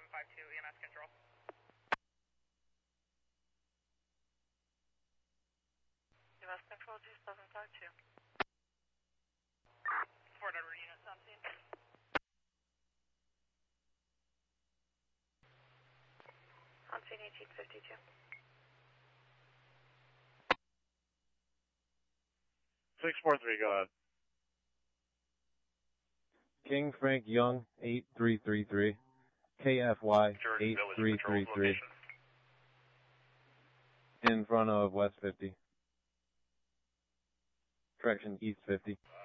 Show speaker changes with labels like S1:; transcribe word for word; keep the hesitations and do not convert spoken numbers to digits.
S1: seven five two, E M S control.
S2: E M S control, G seven five two.
S1: Fort Edward units on scene.
S2: On scene eighteen fifty-two.
S3: six four three, go ahead.
S4: King Frank Young, eight three three three. K F Y, eight three three three. In front of West fifty. Correction, East fifty.